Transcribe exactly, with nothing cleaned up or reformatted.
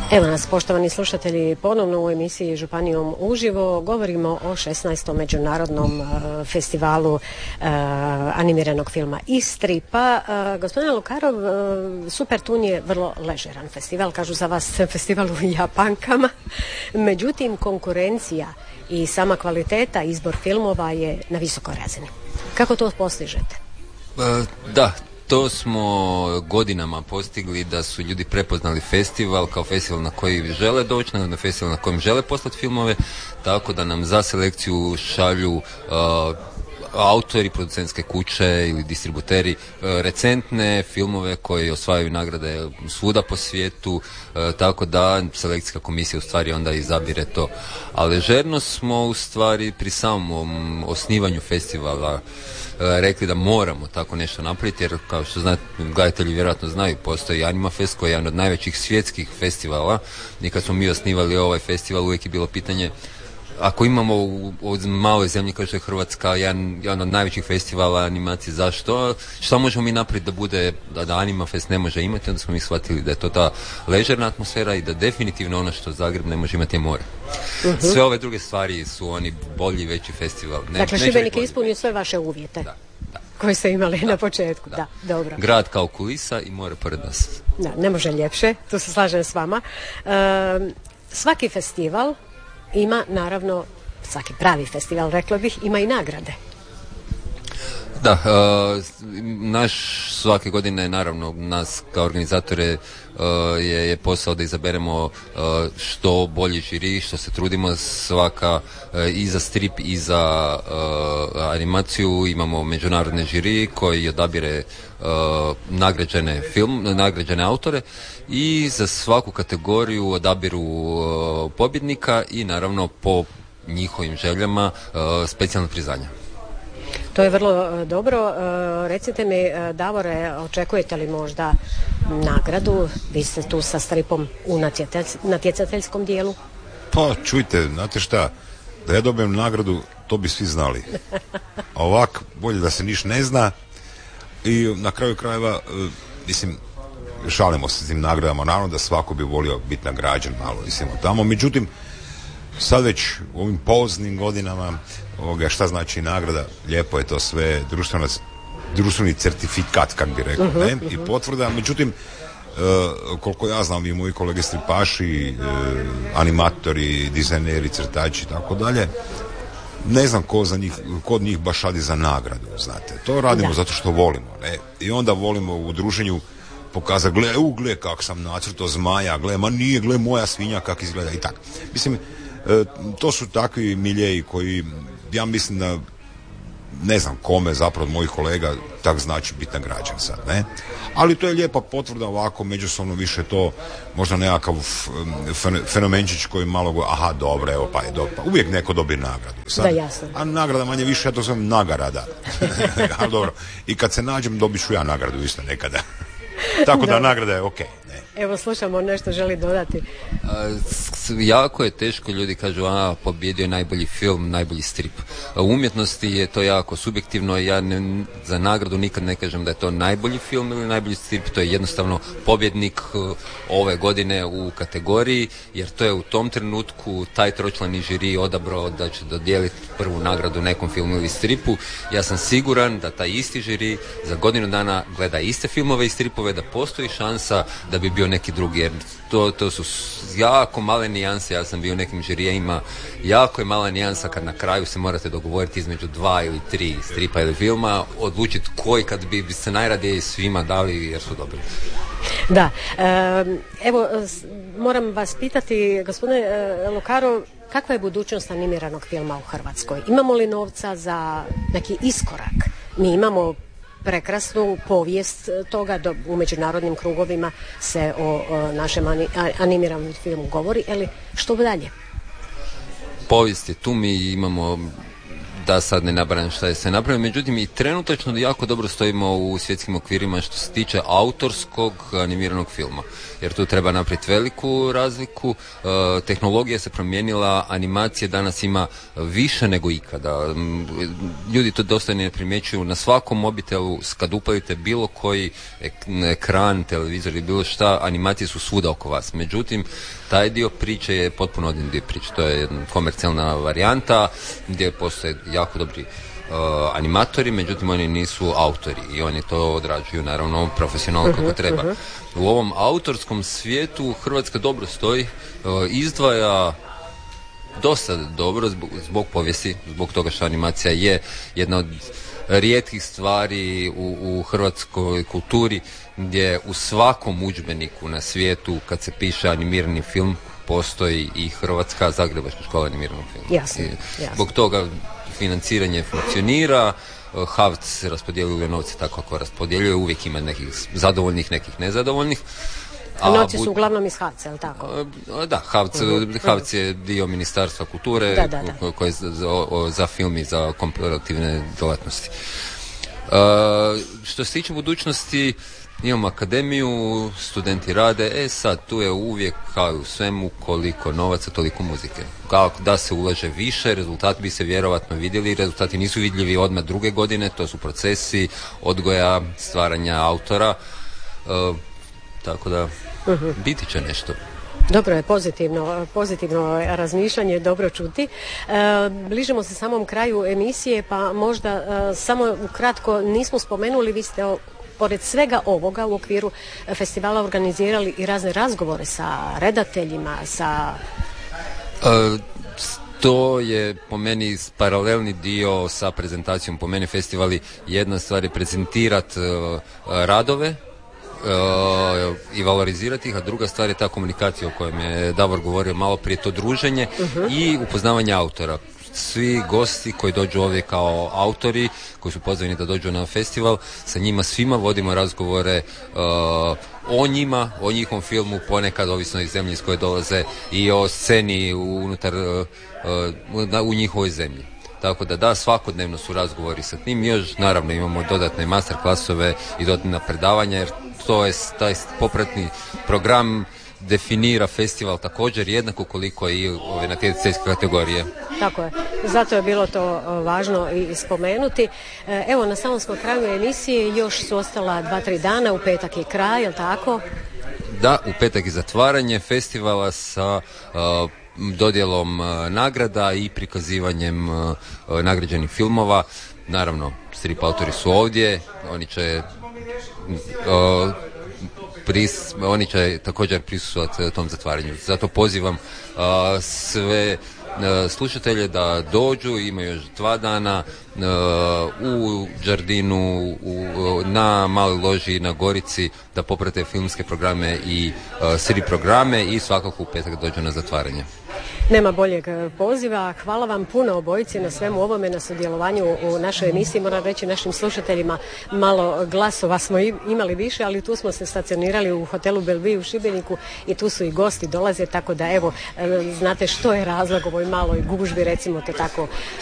Evo nas, poštovani slušatelji, ponovno u emisiji Županijom uživo. Govorimo o šesnaestom međunarodnom uh, festivalu uh, animiranog filma i stripa. Uh, gospodine Lukarov, uh, Supertun je vrlo ležeran festival, kažu za vas festival u Japankama. Međutim, konkurencija i sama kvaliteta, izbor filmova je na visokoj razini. Kako to postižete? Uh, da, to smo godinama postigli, da su ljudi prepoznali festival kao festival na koji žele doći, na festival na kojem žele poslati filmove, tako da nam za selekciju šalju uh, autori, producentske kuće ili distributeri uh, recentne filmove koji osvajaju nagrade svuda po svijetu, uh, tako da selekcijska komisija u stvari onda izabire to. A ležerno smo u stvari pri samom osnivanju festivala rekli da moramo tako nešto napraviti, jer kao što znate, gledatelji vjerojatno znaju, postoji Animafest koji je jedan od najvećih svjetskih festivala, i kad smo mi osnivali ovaj festival uvijek je bilo pitanje, ako imamo u, u maloj zemlji kao što je Hrvatska jedan, jedan od najvećih festivala animacije, zašto? Što možemo mi napraviti da bude, da, da Animafest ne može imati? Onda smo mi shvatili da je to ta ležerna atmosfera i da definitivno ono što Zagreb ne može imati je more. Uh-huh. Sve ove druge stvari su oni bolji, veći festival. Ne, dakle, Šibenik je ispunio sve vaše uvjete. Da, da. Koje ste imali da, na početku. Da. Da, dobro. Grad kao kulisa i more pored nas. Da, ne može ljepše, tu se slažem s vama. E, svaki festival ima, naravno, svaki pravi festival, rekla bih, ima i nagrade. Da, uh, naš svake godine, naravno, nas kao organizatore uh, je, je posao da izaberemo uh, što bolji žiri, što se trudimo svaka uh, i za strip i za uh, animaciju. Imamo međunarodne žiri koji odabire uh, nagrađene film, nagrađene autore, i za svaku kategoriju odabiru uh, pobjednika i naravno po njihovim željama uh, specijalna priznanja. To je vrlo dobro. Recite mi, Davore, očekujete li možda nagradu? Vi ste tu sa stripom u natjecateljskom dijelu. Pa čujte, znate šta, da ja dobijem nagradu, to bi svi znali. A ovak, bolje da se niš ne zna. I na kraju krajeva, mislim, šalimo se s tim nagradama, naravno da svako bi volio biti nagrađen malo, mislim, tamo. Međutim, sad već u ovim poznim godinama, ovoga, šta znači nagrada, lijepo je to sve, društvena, društveni certifikat, kak bi rekao, uh-huh, ne? Uh-huh. I potvrda. Međutim, uh, koliko ja znam, i moji kolege stripaši, uh, animatori, dizajneri, crtači i tako dalje, ne znam ko za njih, ko od njih baš radi za nagradu, znate. To radimo da. Zato što volimo, ne? I onda volimo u druženju pokazati, gle, u, gle, kak sam nacrtao zmaja, gle, ma nije, gle, moja svinja kak izgleda i tako. Mislim, e, to su takvi miljeji koji, ja mislim da ne znam kome zapravo od mojih kolega tak znači biti nagrađen sad, ne? Ali to je lijepa potvrda, ovako međusobno više to možda nekakav fenomenčić koji malo go, aha, dobro, evo pa je dobro, pa uvijek neko dobije nagradu. Sad, da, jasno. A nagrada manje više, ja to zovem nagrada. Ali dobro, i kad se nađem dobit ću ja nagradu isto nekada. Tako da nagrada je okej. Okay, evo, slušamo, nešto želi dodati. A, jako je teško, ljudi kažu, a, pobjedio je najbolji film, najbolji strip. A u umjetnosti je to jako subjektivno, ja ne, za nagradu nikad ne kažem da je to najbolji film ili najbolji strip, to je jednostavno pobjednik uh, ove godine u kategoriji, jer to je u tom trenutku taj tročlani žiri odabrao da će dodijeliti prvu nagradu nekom filmu ili stripu. Ja sam siguran da taj isti žiri za godinu dana gleda iste filmove i stripove, da postoji šansa da bi bio neki drugi, jer to, to su jako male nijanse. Ja sam bio u nekim žirijima, jako je mala nijansa kad na kraju se morate dogovoriti između dva ili tri stripa ili filma, odlučiti koji kad bi, bi se najradije svima dali jer su dobri. Da, evo, moram vas pitati, gospodine Lukarov, kakva je budućnost animiranog filma u Hrvatskoj? Imamo li novca za neki iskorak? Mi imamo prekrasnu povijest toga, do, u međunarodnim krugovima se o, o našem ani, animiranom filmu govori, ali što dalje? Povijest je tu, mi imamo da sad ne nabrajam šta je se napravio, međutim i trenutačno jako dobro stojimo u svjetskim okvirima što se tiče autorskog animiranog filma, jer tu treba napraviti veliku razliku. E, tehnologija se promijenila, animacije danas ima više nego ikada. Ljudi to dosta ne primjećuju. Na svakom mobitelu kad upalite bilo koji ekran, televizor ili bilo šta, animacije su svuda oko vas. Međutim, taj dio priče je potpuno odin dio priče. To je jedna komercijalna varijanta gdje postoje jako dobri uh, animatori, međutim oni nisu autori i oni to odrađuju naravno profesionalno kako uh-huh, treba. Uh-huh. U ovom autorskom svijetu Hrvatska dobro stoji, uh, izdvaja dosta dobro zbog, zbog povijesti, zbog toga što animacija je jedna od rijetkih stvari u, u hrvatskoj kulturi gdje u svakom udžbeniku na svijetu kad se piše animirani film postoji i Hrvatska Zagrebačka škola animiranog filma. Jasno, jasno. Zbog toga financiranje funkcionira, H A V C raspodjeljuje novce tako kako raspodjeljuje, uvijek ima nekih zadovoljnih, nekih nezadovoljnih. A novci su uglavnom iz H A V C, je li tako? Da, H A V C, uh-huh. H A V C je dio Ministarstva kulture da, da, da. koji je za, o, za film i za komparativne djelatnosti. Uh, što se tiče budućnosti, imamo akademiju, studenti rade, e sad tu je uvijek kao i u svemu koliko novaca, toliko muzike. Kao da se ulaže više, rezultati bi se vjerovatno vidjeli, rezultati nisu vidljivi odmah druge godine, to su procesi odgoja, stvaranja autora, uh, tako da uh-huh. biti će nešto. Dobro je, pozitivno, pozitivno razmišljanje, dobro čuti. E, bližimo se samom kraju emisije, pa možda e, samo ukratko nismo spomenuli, vi ste o, pored svega ovoga u okviru festivala organizirali i razne razgovore sa redateljima, sa... E, to je po meni paralelni dio sa prezentacijom. Po meni festivali jedna stvar je prezentirati e, radove, Uh, i valorizirati ih, a druga stvar je ta komunikacija o kojem je Davor govorio malo prije, to druženje uh-huh. i upoznavanje autora. Svi gosti koji dođu ovdje kao autori, koji su pozvani da dođu na festival, sa njima svima vodimo razgovore uh, o njima, o njihovom filmu, ponekad ovisno iz zemlje iz koje dolaze, i o sceni unutar uh, uh, u njihovoj zemlji. Tako da da, svakodnevno su razgovori sa tim. Još naravno imamo dodatne master klasove i dodatna predavanja, jer to je taj popratni program definira festival također jednako koliko i ove natjecateljske kategorije. Tako je. Zato je bilo to važno i spomenuti. Evo, na samom smo kraju emisije, još su ostala dva, tri dana, u petak je kraj, je li tako? Da, u petak je zatvaranje festivala sa uh, dodjelom uh, nagrada i prikazivanjem uh, nagrađenih filmova. Naravno, strip autori su ovdje, oni će uh, pris, oni će također prisustvovati tom zatvaranju. Zato pozivam uh, sve uh, slušatelje da dođu, imaju još dva dana uh, u Đardinu, u, na Maloj loži, na Gorici, da poprate filmske programe i uh, strip programe i svakako u petak dođu na zatvaranje. Nema boljeg poziva. Hvala vam puno obojici na svemu ovome, na sudjelovanju u našoj emisiji. Moram reći našim slušateljima, malo glasova smo imali više, ali tu smo se stacionirali u hotelu Bellevue u Šibeniku i tu su i gosti dolaze, tako da evo, znate što je razlog ovoj maloj gužbi, recimo to tako.